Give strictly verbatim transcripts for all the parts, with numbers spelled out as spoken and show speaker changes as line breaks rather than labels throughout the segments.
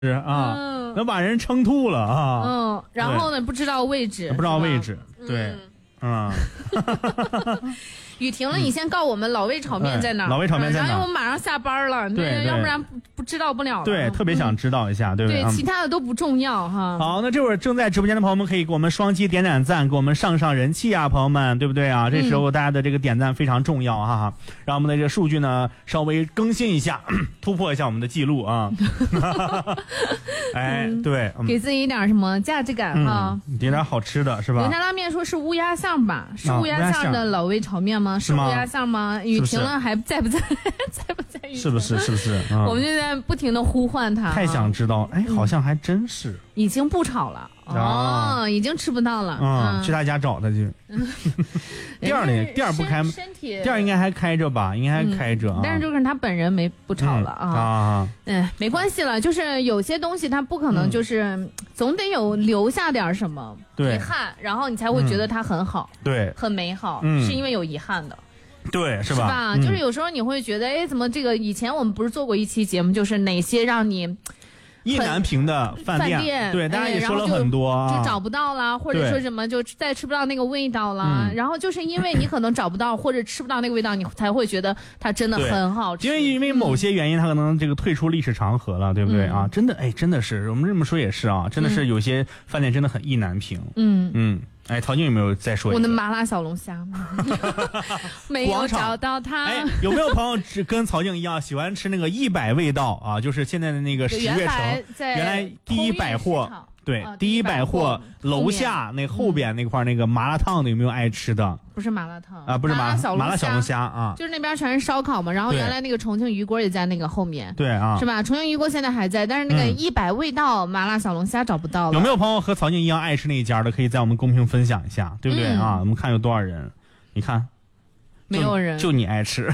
是啊，嗯、能把人撑吐了啊。
嗯，然后呢，不知道位置，
不知道位置，对，嗯。
嗯雨停了，你先告我们老味炒面在哪儿？
老味炒面在哪儿？
然后我们马上下班了，
对，
要不然不不知道不了了。
对，特别想知道一下，对不对？
对，其他的都不重要哈。
好，那这会儿正在直播间的朋友们可以给我们双击点点赞，给我们上上人气啊，朋友们，对不对啊？这时候大家的这个点赞非常重要哈，让我们的这个数据呢稍微更新一下，突破一下我们的记录啊。哎，对，
给自己一点什么价值感哈，
点点好吃的是吧？
永泰拉面说是乌鸦巷吧？是乌鸦巷的老味炒面吗？是乌鸦巷吗？雨停了还在不在？在不在？
是不是？是不是？
我们就在不停的呼唤他。
太想知道，哎，好像还真是。
已经不炒了哦，已经吃不到了。
嗯，去他家找他去。店儿呢？店儿不开，店儿应该还开着吧？应该还开着。
但是就是他本人没不炒了啊。啊，嗯，没关系了，就是有些东西他不可能就是总得有留下点什么遗憾，然后你才会觉得它很好，
对，
很美好，是因为有遗憾的。
对，是吧？
是吧？就是有时候你会觉得，哎，怎么这个以前我们不是做过一期节目，就是哪些让你
意难平的饭店，饭店对，大家也说了很多、啊
就，就找不到啦，或者说什么就再吃不到那个味道啦。嗯、然后就是因为你可能找不到或者吃不到那个味道，你才会觉得它真的很好吃。
因为因为某些原因，它可能这个退出历史长河了，对不对、嗯、啊？真的，哎，真的是我们这么说也是啊，真的是有些饭店真的很意难平。嗯嗯。哎，曹静有没有再说一个？
我的麻辣小龙虾没有找到它。
哎，有没有朋友跟曹静一样喜欢吃那个一百味道啊？就是现在的那个十月城，原来第一百货，对，哦、第一百货楼下那后边那块那个麻辣烫的，有没有爱吃的？
不是麻辣烫
啊，不是麻辣麻辣小龙虾啊，
就是那边全是烧烤嘛。然后原来那个重庆鱼锅也在那个后面，
对啊，
是吧？重庆鱼锅现在还在，但是那个一百味道麻辣小龙虾找不到了。
有没有朋友和曹静一样爱吃那一家的？可以在我们公屏分享一下，对不对、嗯、啊？我们看有多少人？你看，
没有人，
就你爱吃。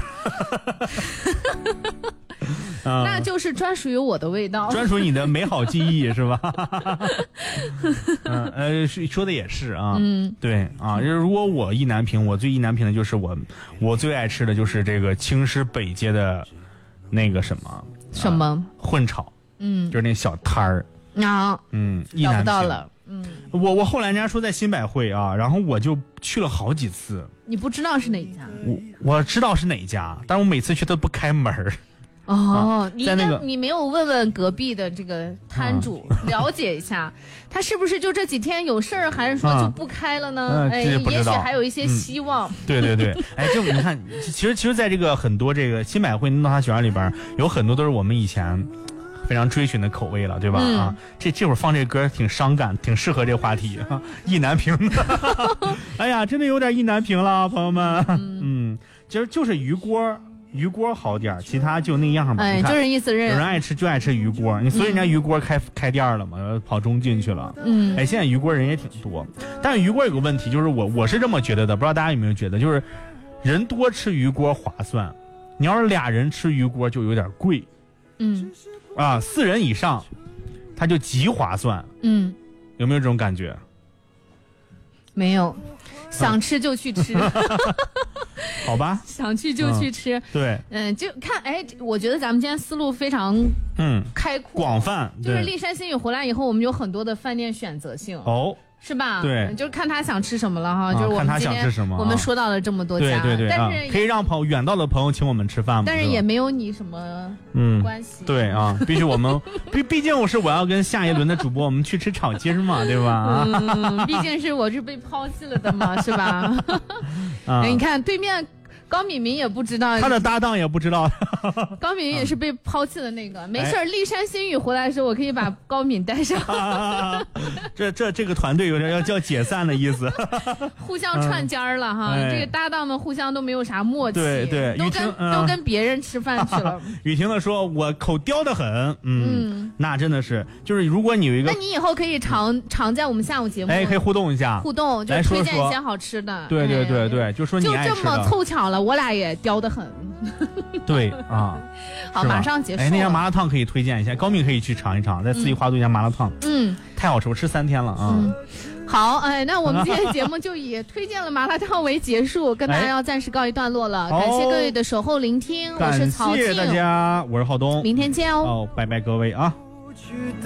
嗯、那就是专属于我的味道，
专属你的美好记忆是吧？嗯呃，说的也是啊，嗯，对啊，就是如果我意难平，我最意难平的就是我，我最爱吃的就是这个青狮北街的那个什么
什么、呃、
混炒，嗯，就是那小摊儿
啊，
嗯，意难平
找不到了，嗯，
我我后来人家说在新百汇啊，然后我就去了好几次，
你不知道是哪家？
我我知道是哪家，但是我每次去都不开门。
哦，啊、你
在那个
你没有问问隔壁的这个摊主、啊、了解一下，他是不是就这几天有事儿，还是说就不开了呢？
啊、
哎，也许还有一些希望。
嗯、对对对，哎，这你看，其实其实，在这个很多这个新百汇闹他学院里边，有很多都是我们以前非常追寻的口味了，对吧？嗯、啊，这这会儿放这歌挺伤感，挺适合这个话题啊，意难平的。哎呀，真的有点意难平了，朋友们。嗯，嗯其实就是鱼锅。鱼锅好点，其他就那样吧。
哎，就是意思是，
有人爱吃就爱吃鱼锅，你所以人家鱼锅开、嗯、开店了嘛，跑中进去了。嗯，哎，现在鱼锅人也挺多，但是鱼锅有个问题，就是我我是这么觉得的，不知道大家有没有觉得，就是人多吃鱼锅划算，你要是俩人吃鱼锅就有点贵。嗯，啊，四人以上，它就极划算。嗯，有没有这种感觉？
没有。想吃就去吃，嗯、
好吧？
想去就去吃，
嗯、对，
嗯，就看，哎，我觉得咱们今天思路非常
嗯
开阔
广泛，
就是丽山新语回来以后，我们有很多的饭店选择性哦。是吧？
对，
就是看他想吃什么了哈。啊、就是我们今天我们说到了这么多家，
对对对，
但是、
啊、可以让朋友远道的朋友请我们吃饭吗？
但是也没有你什么
嗯
关系。
对啊，必须我们毕毕竟我是我要跟下一轮的主播我们去吃炒鸡嘛，对吧？
嗯，毕竟是我是被抛弃了的嘛，是吧？啊，你看对面。高敏敏也不知道，
他的搭档也不知道。
高敏也是被抛弃的那个，没事儿。骊山新语回来的时候，我可以把高敏带上。
啊、这这这个团队有点要叫解散的意思。
互相串尖儿了哈，嗯、这个搭档们互相都没有啥默契，
对对，
都跟、嗯、都跟别人吃饭去了。
雨婷的说：“我口刁的很，嗯，嗯那真的是，就是如果你有一个，
那你以后可以常常在我们下午节目，
哎，可以互动一下，
互动就推荐一些好吃的。
对对对对，就说你爱吃的，
就这么凑巧了。”我俩也刁得很，
对啊，
好，马上结束。
哎，那家麻辣烫可以推荐一下，高敏可以去尝一尝，在四季花都一家麻辣烫，
嗯，
太好吃，我吃三天了啊。嗯，
好，哎，那我们今天节目就以推荐了麻辣烫为结束，跟大家要暂时告一段落了。感谢各位的守候聆听，我是曹静，
感谢大家，我是浩东，
明天见哦。
哦，拜拜各位啊。